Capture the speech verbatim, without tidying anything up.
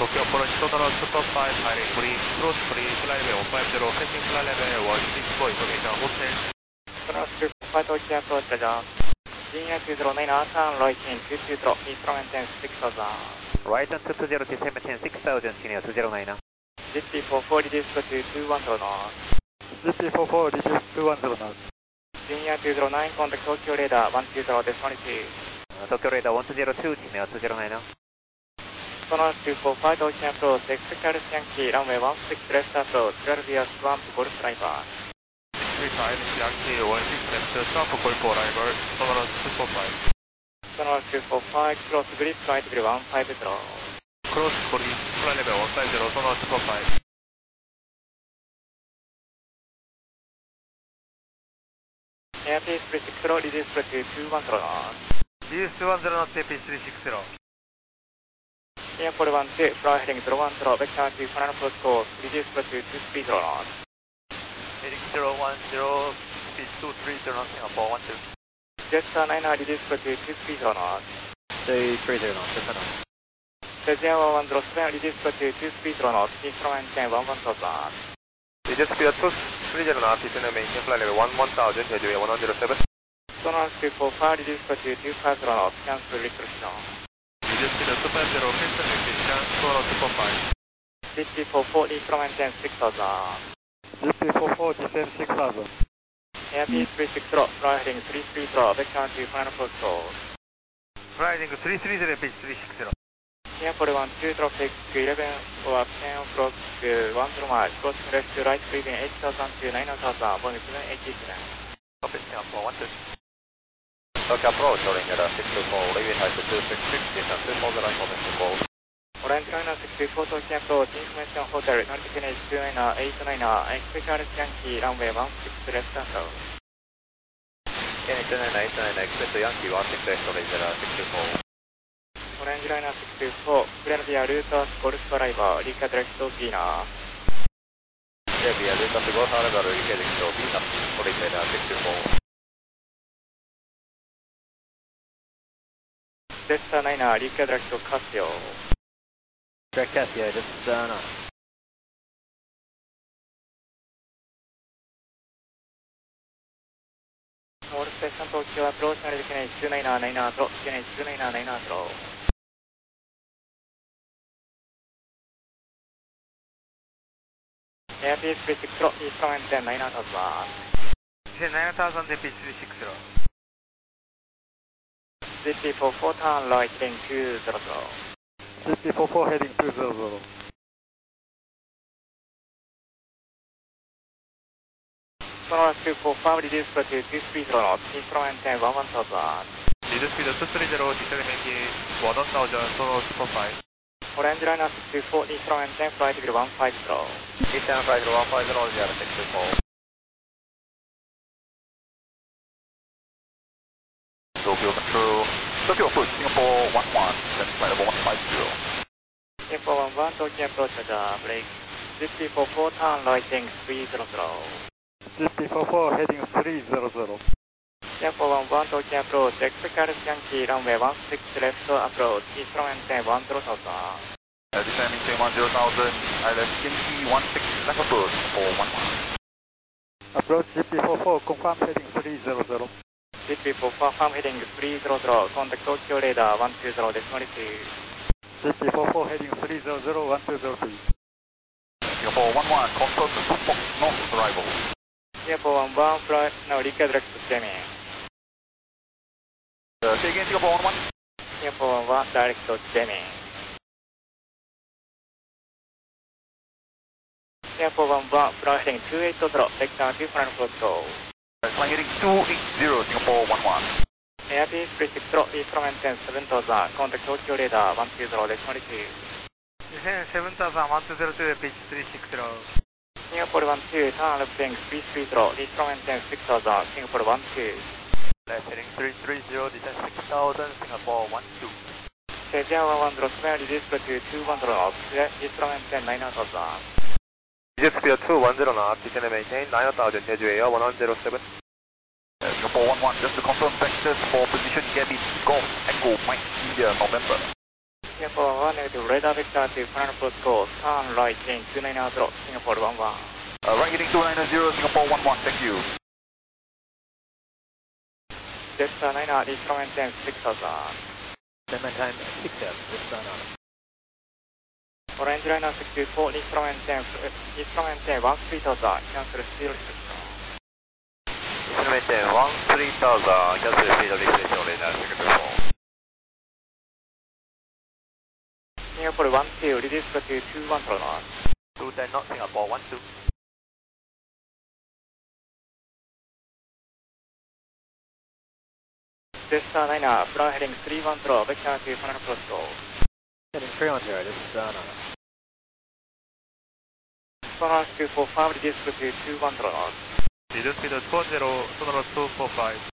Tokyo approach total Superfly, direct free, cross free, flight level one five zero, setting flight level one six four, information hotel. Control Superfly Tokyo approach, Roger. G N two zero nine, turn right in two two zero, east from maintain six thousand. Right on two two zero, descend maintain six thousand, senior two zero nine. G P four four, reduce to two one zero knots. G P four four, reduce two one zero knots. G N two zero nine, contact Tokyo radar one two zero, decimal two. Tokyo radar one two zero two, senior two zero nine. Sonar two four five, Tokyo approach, Executive Yankee, runway one six left approach, twelve years, swamp, golf driver. three five, Yankee one six left, swamp, golf arrival, total two four five. Sonar two four five, cross grid, flight level one five zero. Cross grid, flight level one five zero, total two four five. Airspace three six zero, reduce to two one zero knots. Reduce two one zero knots, airspace three six zero. Airport one two, fly heading zero one zero, vector to final approach course, reduce to two three zero knots. Heading zero one zero, speed two three zero, Singapore one two. Jetstar nine, reduce to two three zero knots. three three zero knots, Jetstar nine. Cezia one zero seven, reduce to two three zero knots, east from maintain one one thousand. Reduce speed two three zero knots, descend maintain flight level one one thousand, headway one zero seven. Sonar two four five, reduce to two five zero knots, cancel restriction. Reduce speed two five zero, cancel restriction, total two four five. G P four four, east from maintain six thousand. G P four four, descend six thousand. Airspace three six zero, fly heading three three zero, vector to final approach course. Flying three three zero, pitch three six zero. Airport one two, traffic eleven or ten o'clock, one zero miles, crossing left to right, leaving eight thousand to nine thousand, Boeing seven eighty-seven. Copy, Singapore one two. Tokyo approach, Orange Radar six two four, leaving height two six six, descend two four zero, information call. Orange Liner six two four, Tokyo approach, information hotel, Nordic N H two nine eight nine, Executive Yankee, runway one six left approach. N H two nine eight nine, expect Yankee one six left, Orange Radar six two four. Orange Liner six two four, clear via Lucas, Golf Driver, Rica direct to Venus. Clear via Lucas, Golf Driver, Rica direct to Venus, Orange Radar six two four. Jetstar nine, Rica direct to Casio. Direct Casio, Jetstar nine. All station Tokyo approach, Nordic N H two nine nine zero, N H two nine nine zero. Airspace three six zero, east from maintain nine thousand. Descend nine thousand, pitch three six zero. G P four four, turn right heading two zero zero. G P four four, heading two zero zero. Sonar two four five, reduce to two three zero knots, east from maintain one one thousand. Reduce speed two three zero, descend maintain one thousand, total two four five. Orange Liner six two four, east from maintain flight level one five zero. Eastern flight level one five zero, Orange Radar six two four. Tokyo Control, Tokyo approach, Singapore one one, then flight level one five zero. Singapore one one, Tokyo approach, Roger, break. G P four four, turn right heading three zero zero. G P four four, heading three zero zero. Singapore one one, Tokyo approach, Executive Yankee, runway one six left approach, east from maintain one zero thousand. Uh, descend maintain one zero thousand, I left Yankee one six left approach, Singapore one one. Approach G P four four, confirm heading three zero zero. G P four four, firm heading three zero zero, contact Tokyo radar one two zero, decimal two. G P four four, heading three zero zero, one two zero two. Singapore one one, confirm the two fox north arrival. Singapore one one, flight now Rica direct to Deming. Uh, say again, Singapore one one. Singapore one one, direct to Deming. Singapore one one, flight heading two eight zero, vector to final approach call. Flying heading two eight zero, Singapore one one. Airspace three six zero, east from maintain seven thousand, contact Tokyo radar one two zero, decimal two. Descend seven thousand, one two zero two, pitch three six zero. Singapore one two, turn left heading three three zero, east from maintain six thousand, Singapore one two. Left heading three three zero, descend six thousand, Singapore one two. Cezia one zero seven, reduce to two one zero knots, east from maintain nine thousand. Reduce speed two one zero knots, descend maintain nine thousand, headway one zero seven. Uh, Singapore one one, just to confirm vectors for position Gabby Golf Echo Mike India November. Singapore one negative, radar vector to final approach call, turn right in two nine zero, Singapore one one. Uh, right heading two nine zero, Singapore one one, thank you. Jetstar nine, instrument time six thousand. Instrument time six thousand, Jetstar nine. Orange liner sixty-four, instrument time, instrument time one three thousand, cancel speed restriction. Instrument time one three thousand, cancel speed restriction, radar sixty-four. Singapore one two, reduce to two one knots. two ten knots, Singapore one two. Jetstar nine, fly heading three one zero, vector to final approach call. Heading three one zero, Jetstar nine. Sonar two four five, reduce to two one zero knots. Lead speed two zero, Sonar two four five.